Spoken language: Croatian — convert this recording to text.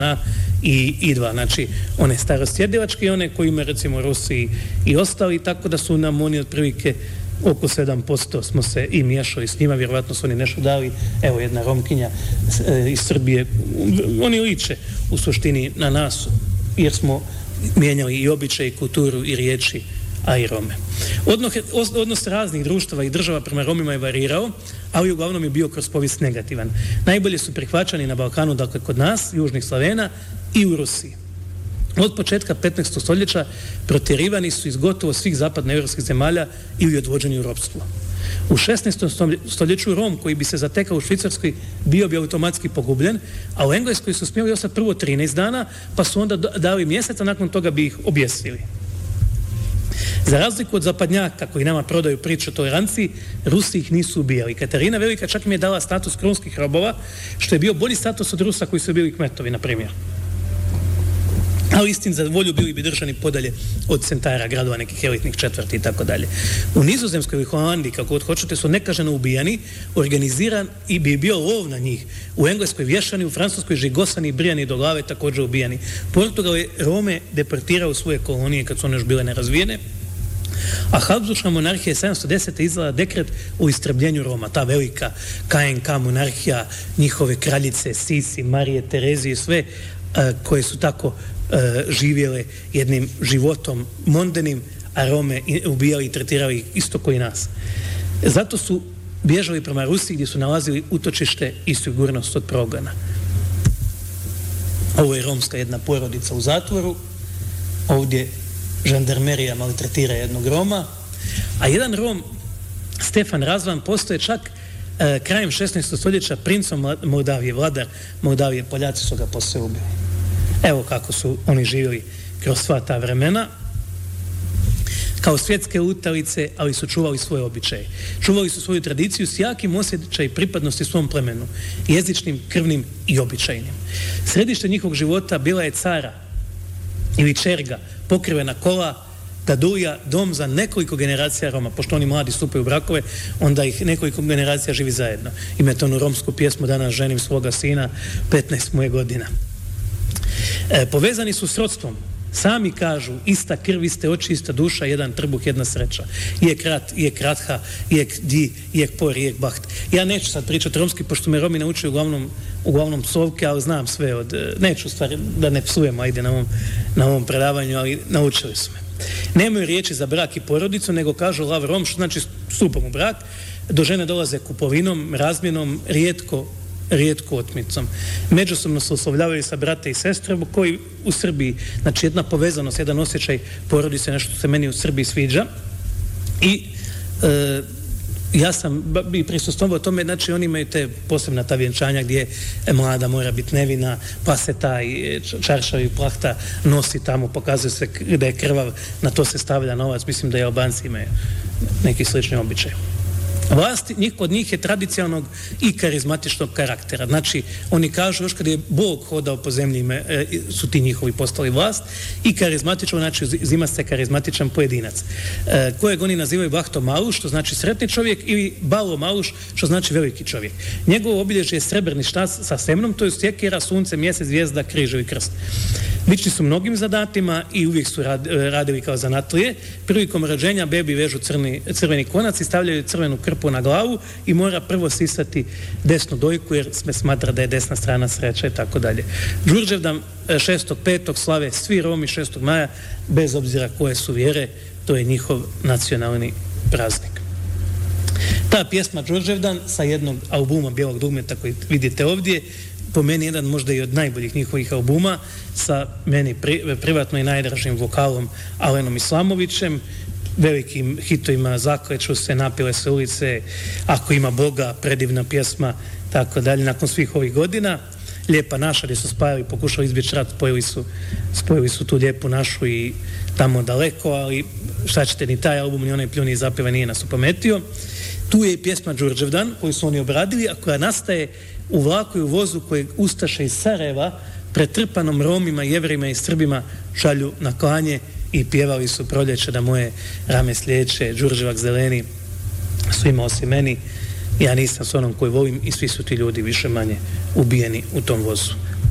i dva, znači one starostjedivačke i one koji imaju recimo Rusi i ostali, tako da su nam oni otprilike oko 7% smo se i miješali s njima, vjerovatno su oni nešto dali, evo jedna Romkinja iz Srbije, oni liče u suštini na nas, jer smo mijenjali i običaj, i kulturu, i riječi, a i Rome. Odnos raznih društava i država prema Romima je varirao, ali uglavnom je bio kroz povijest negativan. Najbolje su prihvaćani na Balkanu, dakle kod nas, južnih Slavena, i u Rusiji. Od početka 15. stoljeća protjerivani su iz gotovo svih zapadnoevropskih zemalja ili odvođeni u ropstvo. U 16. stoljeću Rom koji bi se zatekao u Švicarskoj bio bi automatski pogubljen, a u Engleskoj su smjeli ostati prvo 13 dana, pa su onda dali mjesec, a nakon toga bi ih objesili. Za razliku od zapadnjaka koji nama prodaju priču o toleranciji, Rusi ih nisu ubijali. Katarina Velika čak im je dala status krunskih robova, što je bio bolji status od Rusa koji su bili kmetovi, na primjer. Ali istin za volju bili bi držani podalje od centara, gradova, nekih elitnih četvrti i tako dalje. U Nizozemskoj ili Holandiji, kako god hoćete, su nekaženo ubijani, organiziran i bi bio lov na njih. U Engleskoj vješani, u Francuskoj žigosani i brijani do glave, također ubijani. Portugal je Rome deportirao u svoje kolonije kad su one još bile nerazvijene, a Habsburška monarhija je 710. izdala dekret o istrebljenju Roma, ta velika KNK monarhija, njihove kraljice, Sisi, Marije, Terezije, sve koje su tako živjele jednim životom mondenim, a Rome ubijali i tretirali isto koji nas. Zato su bježali prema Rusiji gdje su nalazili utočište i sigurnost od progona. Ovo je romska jedna porodica u zatvoru, ovdje žandarmerija maltretira jednog Roma, a jedan Rom, Stefan Razvan, postoje čak krajem 16. stoljeća princom Moldavije, vladar Moldavije, Poljaci su ga poslije ubili. Evo kako su oni živjeli kroz sva ta vremena, kao svjetske lutalice, ali su čuvali svoje običaje. Čuvali su svoju tradiciju s jakim osjećaj pripadnosti svom plemenu, jezičnim, krvnim i običajnim. Središte njihovog života bila je cara ili čerga, pokrivena kola, dadulja, dom za nekoliko generacija Roma. Pošto oni mladi stupaju u brakove, onda ih nekoliko generacija živi zajedno. Imate onu romsku pjesmu Danas ženim svoga sina, 15 mu je godina. Povezani su s rodstvom. Sami kažu, ista krv, iste oči, ista duša, jedan trbuh, jedna sreća. Ijek rat, ijek ratha, ijek di, ijek por, ijek baht. Ja neću sad pričati romski, pošto me Romi naučuju uglavnom psovke, ali znam sve neću stvari da ne psujemo, ajde na ovom predavanju, ali naučili su me. Nemaju riječi za brak i porodicu, nego kažu lav rom, što znači stupom u brak. Do žene dolaze kupovinom, razmjenom, rijetko otmicom. Međusobno se oslovljavaju sa brate i sestre, koji u Srbiji, znači jedna povezanost, jedan osjećaj porodice, nešto se meni u Srbiji sviđa. I ja sam i prisustvovao tome, znači oni imaju te posebna ta vjenčanja gdje mlada mora biti nevina, pa se taj čaršav i plahta nosi tamo, pokazuje se da je krvav, na to se stavlja novac, mislim da i Albanci imaju neki slični običaj. Vlast kod njih je tradicionalnog i karizmatičnog karaktera. Znači, oni kažu, još kad je Bog hodao po zemlji, su ti njihovi postali vlast, i karizmatično, znači, zima se karizmatičan pojedinac, kojeg oni nazivaju Bahto Maluš, što znači sretni čovjek, ili Balo Maluš, što znači veliki čovjek. Njegovo obilježje je srebrni štas sa semnom, to je sjekira, sunce, mjesec, zvijezda, križevi krst. Vični su mnogim zadatima i uvijek su radili kao zanatlije. Prilikom rođenja bebi vežu crveni konac i stavljaju crvenu krpu na glavu i mora prvo sisati desnu dojku jer se smatra da je desna strana sreća i tako dalje. Đurđevdan 6.5. slave svi Romi 6. maja, bez obzira koje su vjere, to je njihov nacionalni praznik. Ta pjesma Đurđevdan sa jednog albuma Bijelog dugmeta koji vidite ovdje, po meni jedan možda i od najboljih njihovih albuma, sa meni privatno i najdražim vokalom Alenom Islamovićem, velikim hitovima Zakleću se, Napile se ulice, Ako ima Boga, predivna pjesma, tako dalje. Nakon svih ovih godina, Lijepa naša, gdje su spajali, pokušali izbjeći rat, spojili su tu Lijepu našu i Tamo daleko, ali šta ćete, ni taj album, ni onaj Pljuni i zapjeva nije nas opametio. Tu je i pjesma Đurđevdan, koju su oni obradili, a koja nastaje u vlaku i u vozu kojeg ustaše iz Sarajeva pretrpanom Romima, Jevrima i Srbima šalju na klanje i pjevali su Proljeće da moje rame slijeće, Đurđevak zeleni, svima osim meni, ja nisam s onom koju volim, i svi su ti ljudi više manje ubijeni u tom vozu.